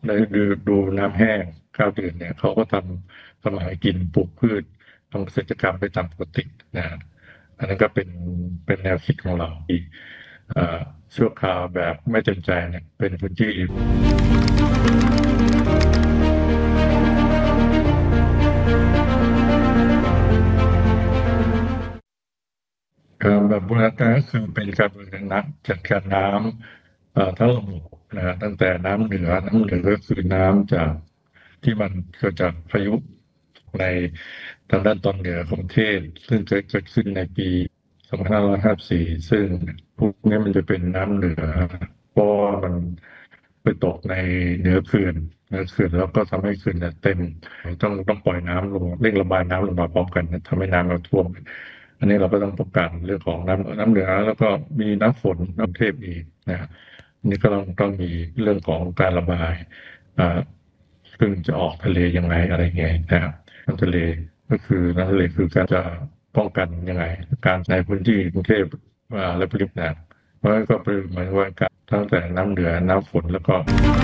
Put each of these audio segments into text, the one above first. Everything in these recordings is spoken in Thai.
ในฤดูน้ำแห้ง9 เดือนเนี่ยเขาก็ทำอาหารกินปลูกพืชทำเกษตรกรรมไปตามปกตินะอันนั้นก็เป็นแนวคิดของเราที่เอ่อชั่วคราวแบบไม่เต็มใจเนี่ยเป็นพื้นที่ แบบบูรณาการก็คือเป็นการบริหารน้ำจัดการน้ำทั้งระบบนะฮะตั้งแต่น้ำเหนือก็คือน้ำจากที่มันเกิดจากพายุในทางด้านตอนเหนือของประเทศซึ่งเกิดขึ้นในปี2554ซึ่งพวกนี้มันจะเป็นน้ำเหนือเพราะว่ามันไปตกในเหนือเขื่อนแล้วก็ทำให้เขื่อนเนี่ยเต็มต้องปล่อยน้ำลงเร่งระบายน้ำลงมาพร้อมกันทำให้น้ำเราท่วม อันนี้เราก็ต้องป้องกันเรื่องของน้ำเหนือแล้วก็มีน้ำฝนน้ำเทพอีกนะอันนี้ก็ต้องมีเรื่องของการระบายอ่าซึ่งจะออกทะเลยังไงอะไรไงนะครับน้ำทะเลน้ำทะเลคือการจะป้องกันยังไงการในพื้นที่กรุงเทพและปริมณฑลเพราะฉะนั้นก็เป็นหมายว่าการตั้งแต่น้ำเหนือน้ำฝนแล้วก็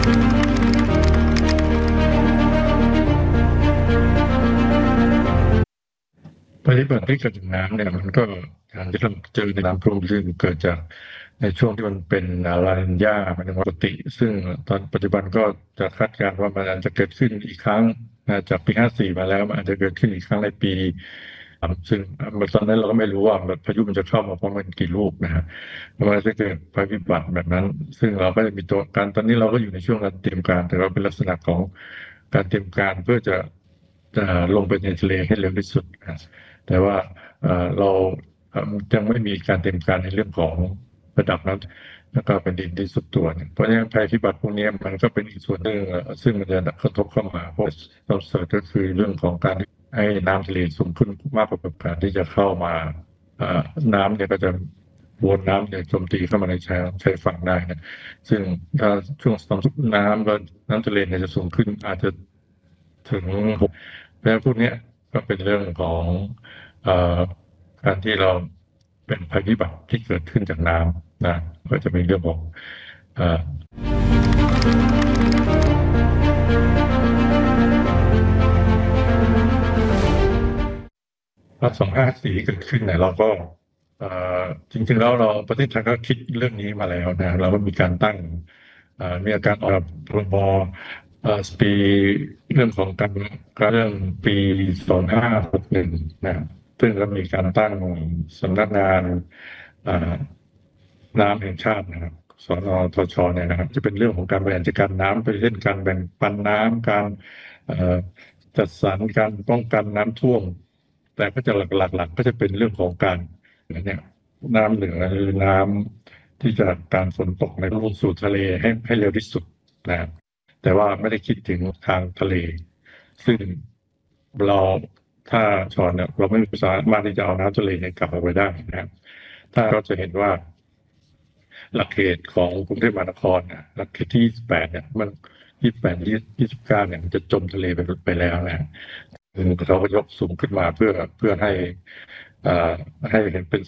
ภัยพิบัติที่เกิดจากน้ำเนี่ยมันก็อย่างที่เราเจอในน้ำท่วมซึ่งเกิดจากในช่วงที่มันเป็นลานิญญามันเป็นปกติซึ่งตอนปัจจุบันก็จะคาดการณ์ว่ามันอาจจะเกิดขึ้นอีกครั้งนะจากปี54มาแล้วมันอาจจะเกิดขึ้นอีกครั้งในปีซึ่งตอนนั้นเราก็ไม่รู้ว่าพายุมันจะเข้ามาพร้อมกันกี่ลูกนะฮะแล้วมันจะเกิดภัยพิบัติแบบนั้นซึ่งเราก็จะมีตัวการตอนนี้เราก็อยู่ในช่วงการเตรียมการแต่ว่าเป็นลักษณะของการเตรียมการเพื่อจะลงไปในทะเลให้เร็วที่สุดนะ แต่ว่าเรายังไม่มีการเตรียมการในเรื่องของระดับน้ำแล้วก็เป็นดินที่สุดตัวเนี่ยเพราะฉะนั้นภัยพิบัติพวกนี้มันก็เป็นอีกส่วนหนึ่งซึ่งมันจะกระทบเข้ามาเพราะเราเสริร์ก็คือเรื่องของการให้น้ำทะเลสูงขึ้นมากกว่าการที่จะเข้ามาเอ่อน้ำเนี่ยก็จะมวลน้ำเนี่ยโจมตีเข้ามาในชายฝั่งได้นะซึ่งถ้าช่วงตอนน้ำก็น้ำทะเลเนี่ยจะสูงขึ้นอาจจะถึงเพราะฉะนั้นพวกเนี้ยก็เป็นเรื่องของเอ่อการที่เราเป็นภัยพิบัติที่เกิดขึ้นจากน้ำนะก็จะมีเรื่องของเอ่อพอ254เกิดขึ้นเนี่ยเราก็เอ่อจริงๆแล้วเราประเทศไทยก็คิดเรื่องนี้มาแล้วนะเราก็มีการตั้งมีการออกพรบปีเรื่องของการเรื่องปี2561นะซึ่งก็มีการตั้งสำนักงานอ่าน้ำแห่งชาตินะครับสนทชเนี่ยนะครับจะเป็นเรื่องของการบริหารจัดการน้ำไปเช่นการแบ่งปันน้ำการเอ่อจัดสรรการป้องกันน้ำท่วม แต่ก็จะหลักๆก็จะเป็นเรื่องของการเนี่ยน้ำเหนือหรือน้ำที่จะการฝนตกในลงสู่ทะเลให้เร็วที่สุดนะครับแต่ว่าไม่ได้คิดถึงทางทะเลซึ่งเราถ้าชอนเนี่ยเราไม่สามารถที่จะเอาน้ำทะเลเนี่ยกลับมาไว้ได้นะครับถ้าเราจะเห็นว่าหลักเขตของกรุงเทพมหานครเนี่ยหลักเขตที่28เนี่ยมัน28 29เนี่ยมันจะจมทะเลไปแล้วนะ เขาก็ยกสูงขึ้นมาเพื่อให้เห็นเป็น